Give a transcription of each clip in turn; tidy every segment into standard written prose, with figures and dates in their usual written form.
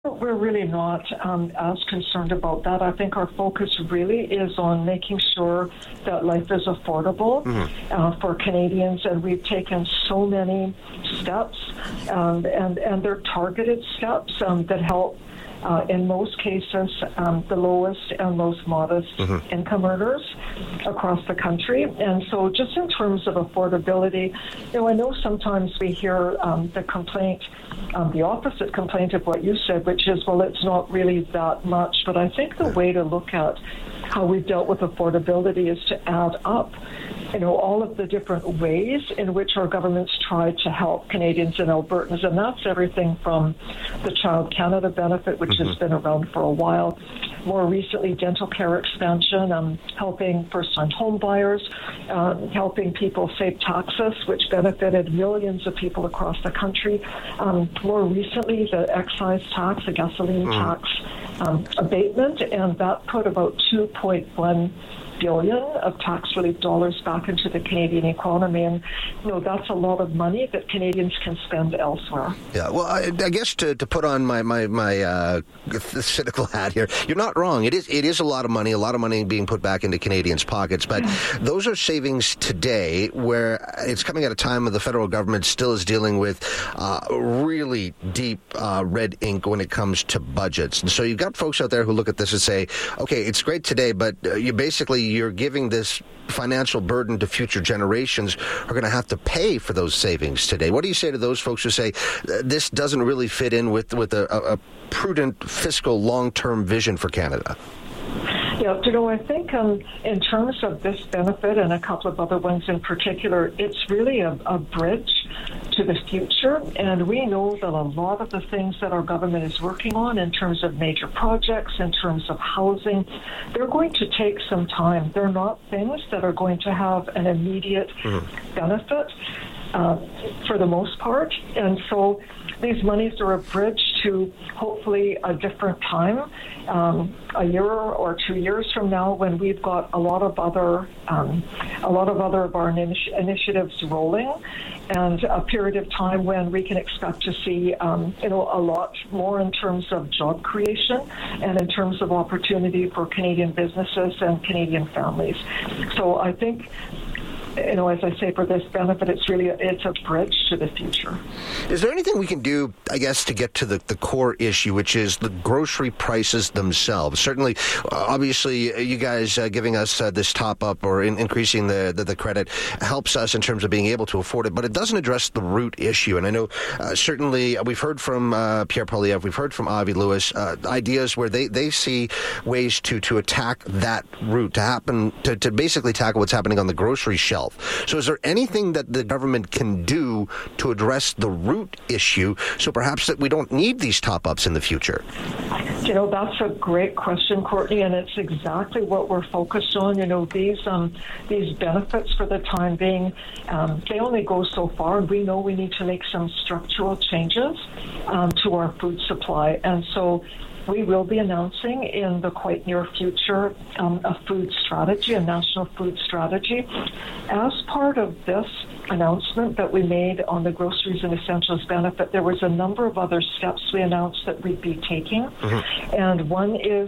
We're really not as concerned about that. I think our focus really is on making sure that life is affordable for Canadians, and we've taken so many steps, and they're targeted steps that help. In most cases, the lowest and most modest income earners across the country. And so just in terms of affordability, I know sometimes we hear the complaint, the opposite complaint of what you said, which is, well, it's not really that much. But I think the way to look at how we've dealt with affordability is to add up all of the different ways in which our government's tried to help Canadians and Albertans, and that's everything from the Child Canada benefit, which has been around for a while, more recently dental care expansion, helping first-time home buyers, helping people save taxes, which benefited millions of people across the country. More recently, the excise tax, the gasoline tax abatement, and that put about $2.1 billion of tax relief dollars back into the Canadian economy, and that's a lot of money that Canadians can spend elsewhere. Yeah, well, I guess to put on my cynical hat here, you're not wrong. It is a lot of money being put back into Canadians' pockets, but those are savings today where it's coming at a time when the federal government still is dealing with really deep red ink when it comes to budgets. And so you've got folks out there who look at this and say, okay, it's great today, but you're giving this financial burden to future generations who are going to have to pay for those savings today. What do you say to those folks who say this doesn't really fit in with a prudent fiscal long-term vision for Canada? Yeah, I think in terms of this benefit and a couple of other ones in particular, it's really a bridge to the future. And we know that a lot of the things that our government is working on in terms of major projects, in terms of housing, they're going to take some time. They're not things that are going to have an immediate benefit for the most part. And so these monies are a bridge to hopefully a different time, a year or 2 years from now, when we've got a lot of other of our initiatives rolling, and a period of time when we can expect to see a lot more in terms of job creation and in terms of opportunity for Canadian businesses and Canadian families. So I think, as I say, for this benefit, it's a bridge to the future. Is there anything we can do, I guess, to get to the core issue, which is the grocery prices themselves? Certainly, obviously, you guys giving us this top-up or increasing the credit helps us in terms of being able to afford it, but it doesn't address the root issue. And I know certainly we've heard from Pierre Poilievre, we've heard from Avi Lewis, ideas where they see ways to attack that root, to basically tackle what's happening on the grocery shelf. So is there anything that the government can do to address the root issue so perhaps that we don't need these top-ups in the future? That's a great question, Courtney, and it's exactly what we're focused on. These benefits for the time being, they only go so far, and we know we need to make some structural changes to our food supply. And so we will be announcing in the quite near future a food strategy, a national food strategy. As part of this announcement that we made on the groceries and essentials benefit, there was a number of other steps we announced that we'd be taking. And one is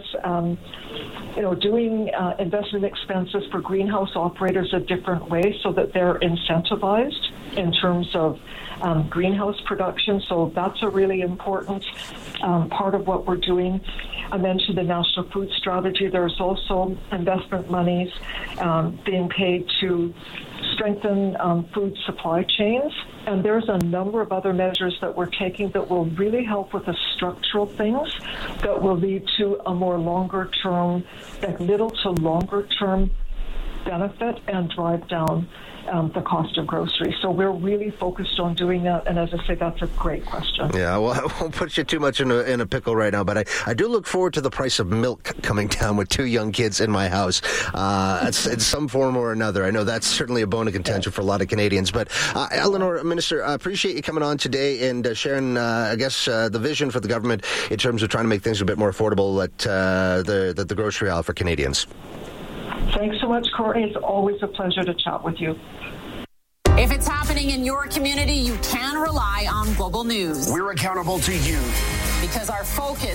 doing investment expenses for greenhouse operators a different way so that they're incentivized in terms of greenhouse production. So that's a really important part of what we're doing. I mentioned the National Food Strategy. There's also investment monies being paid to strengthen food supply chains. And there's a number of other measures that we're taking that will really help with the structural things that will lead to a more longer-term, middle to longer-term benefit and drive down the cost of groceries. So we're really focused on doing that, and as I say, that's a great question. Yeah, well, I won't put you too much in a pickle right now, but I do look forward to the price of milk coming down with 2 young kids in my house. In some form or another. I know that's certainly a bone of contention for a lot of Canadians. But Eleanor, Minister, I appreciate you coming on today and sharing, the vision for the government in terms of trying to make things a bit more affordable at the grocery aisle for Canadians. Thanks so much, Courtney. It's always a pleasure to chat with you. If it's happening in your community, you can rely on Global News. We're accountable to you. Because because our focus